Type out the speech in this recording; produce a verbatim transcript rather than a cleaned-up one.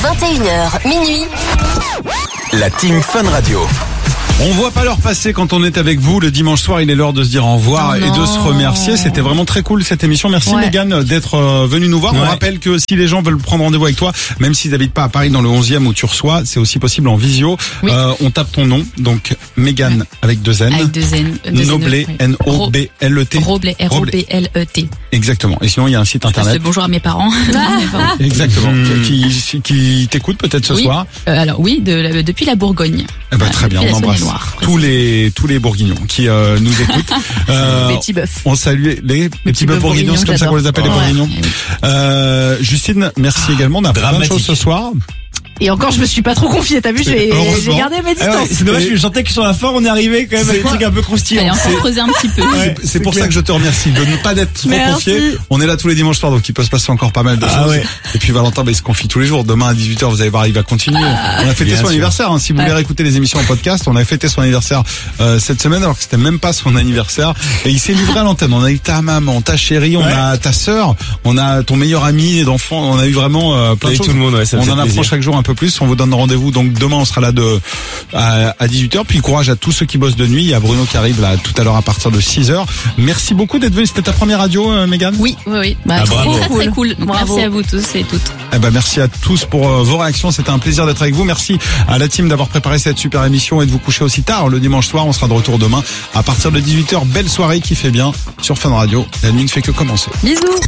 vingt et une heures, minuit. La team Fun Radio. On voit pas l'heure passer quand on est avec vous. Le dimanche soir, il est l'heure de se dire au revoir Oh et de se remercier. C'était vraiment très cool cette émission. Merci Ouais. Mégane d'être euh, venue nous voir. Ouais. On rappelle que si les gens veulent prendre rendez-vous avec toi, même s'ils n'habitent pas à Paris dans le onzième où tu reçois, c'est aussi possible en visio. Oui. Euh, on tape ton nom, donc Mégane avec deux N. Avec deux N. Deux N, Noblet, oui. N O B L E T. Roblet, R O B L E T. Exactement. Et sinon, il y a un site Je passe internet. le bonjour à mes parents. Exactement. Qui, qui t'écoute peut-être ce Oui. soir. Euh, alors oui, de, la- depuis la Bourgogne. Eh ben, très bien, Depuis on la embrasse Saône-et-Loire, tous les tous les Bourguignons qui euh, nous écoutent. Euh, Les petits bœufs. On salue les, les petits bœufs bœufs bourguignons, c'est comme ça qu'on les appelle les Ouais. bourguignons. Ouais. Euh, Justine, merci également. On a plein de dramatique. choses ce soir. Et encore, je me suis pas trop confiée, t'as vu, j'ai Heureusement. j'ai gardé mes Ah ouais, distances. c'est dommage, je sentais que sur la fin, on est arrivé quand même à C'est des trucs un peu croustillants. Allez, encore creuser un petit peu. Ouais. C'est c'est pour clair. ça que je te remercie de ne pas d'être trop Merci. confié. On est là tous les dimanches soirs, donc il peut se passer encore pas mal de Ah choses. ouais. Et puis Valentin, bah, il se confie tous les jours. Demain à dix-huit heures, vous allez voir, il va continuer. On a fêté Bien son sûr. anniversaire. Hein. Si vous voulez Ouais. réécouter les émissions en podcast, on a fêté son anniversaire euh, cette semaine, alors que c'était même pas son anniversaire. Et il s'est livré à l'antenne. On a eu ta maman, ta chérie, on Ouais. a ta sœur, on a ton meilleur ami d'enfant. On a eu vraiment euh, plein de Avec choses. tout le monde, ouais, ça me On fait en apprend plaisir. chaque jour un peu plus. On vous donne rendez-vous. Donc demain, on sera là de à, à dix-huit heures. Puis courage à tous ceux qui bossent de nuit. Il y a Bruno qui arrive là tout à l'heure à partir de six heures. Merci beaucoup d'être venu. C'était ta première radio, euh, Mégane. Oui, oui, oui. Bah, Ah, très, bravo. très, très cool. Donc, Bravo. merci à vous tous et toutes. Eh ben merci à tous pour euh, vos réactions. C'était un plaisir d'être avec vous. Merci à la team d'avoir préparé cette super émission et de vous coucher aussi tard le dimanche soir. On sera de retour demain à partir de dix-huit heures. Belle soirée qui fait bien sur Fun Radio. La nuit ne fait que commencer. Bisous.